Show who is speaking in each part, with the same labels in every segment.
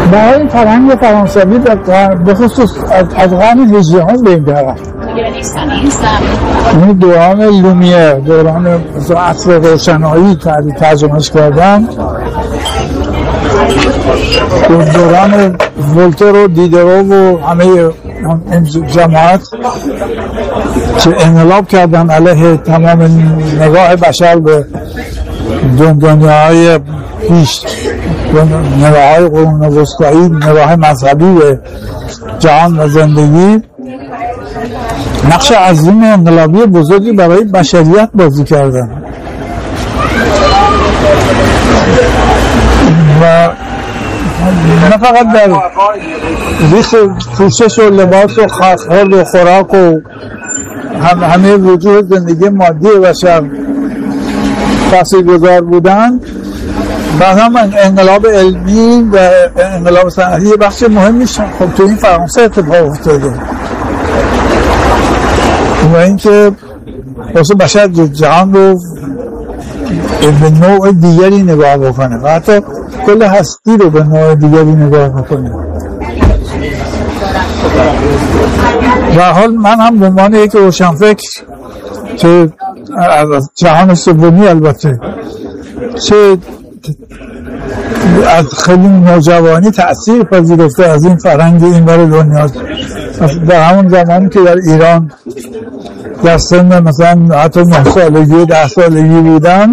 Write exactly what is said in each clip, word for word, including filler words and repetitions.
Speaker 1: برای فرهنگ فرانسوی به خصوص از قرن هجدهم به این طرف، این دوران لومیر، دوران عصر روشنایی ترجمهش کردن، دوران ولتر و دیدرو و همه این جماعت که انقلاب کردن علیه تمام نگاه بشر به دنیاهای پیش، نگاه های قرون وسطایی، نگاه مذهبی به جهان و زندگی، نقش عظیم انقلابی بزرگی برای بشریت بازی کردن و نه فقط در ریخ پوشش و لباس و خورد و خوراک و هم همه وجوه زندگی مادی بشر تاثیرگذار بودن، بعد هم انقلاب علمی و انقلاب صنعتی بخش مهمی خب تو این فرانسه اتفاق افتاده و اینکه واسه بشر جهان رو به نوع دیگری نگاه بکنه و حتی کل هستی رو به نوع دیگری نگاه بکنه. در حال من هم به عنوان یک روشنفکر که از جهان سومی البته چه از خیلی نوجوانی تأثیر پذیرفته از این فرهنگ این بر دنیا، در همون زمانی که در ایران در سن مثلا حتی نه سالگی ده سالگی بودن،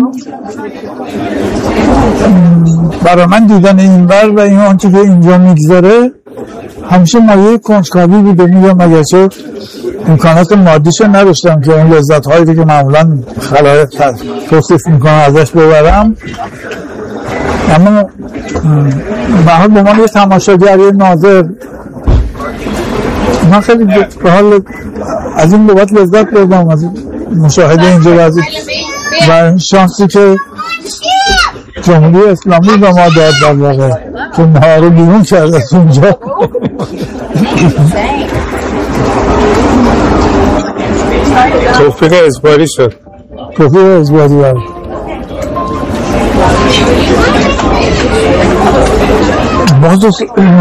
Speaker 1: برای من دیدن این بر و این آنچه که اینجا میگذاره همیشه مایه کنجکاوی بوده. میگم اگرچه امکانات مادیشو نداشتم که اون لذت هایی که معمولا خلایق توصیف میکنم ازش ببرم، اما به حال به من یه تماشاگری ناظر من خیلی به حال از این بابت لذت بردم از مشاهده اینجا و این شانسی که جمهوری اسلامی به ما داد در واقع که ما رو بیرون کرد از اونجا.
Speaker 2: توفیق اجباری شد.
Speaker 1: توفیق اجباری شد. بخصوص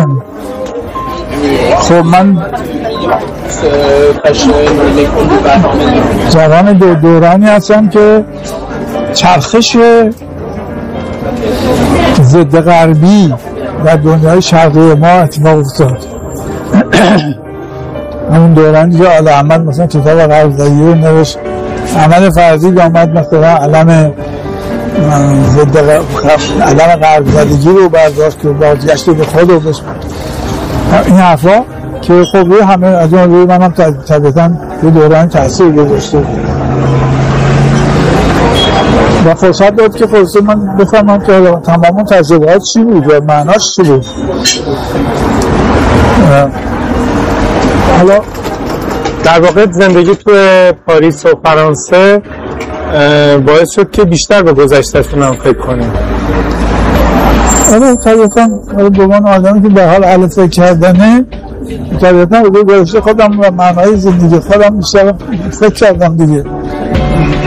Speaker 1: خب من جوان دو دورانی هستم که چرخش ضد غربی در دنیای شرقی ما اتفاق افتاد. همون دورانی که آل احمد مثلا کتاب غرب‌زدگی رو نوشت، احمد فرزید آمد مثلا علم ضد علم غرب‌زدگی رو برداشت که بازگشت به خود رو بشم این حرفا که خب روی همه از اون روی من هم طبیعتاً روی دوران تأثیر گذاشته و فرصت داد که فرصت من بفهمم که تمام تجربهات چی بود و معناش چی بود.
Speaker 2: حالا در واقع زندگی تو پاریس و فرانسه باعث شد که بیشتر به گذشته‌تون هم فکر کنیم.
Speaker 1: آره طبیعتاً به من آدمی که به حال اهل فکر کردنه طبیعتاً به گذشته خودم و معنای زندگی خودم بیشتر فکر کردم دیگه.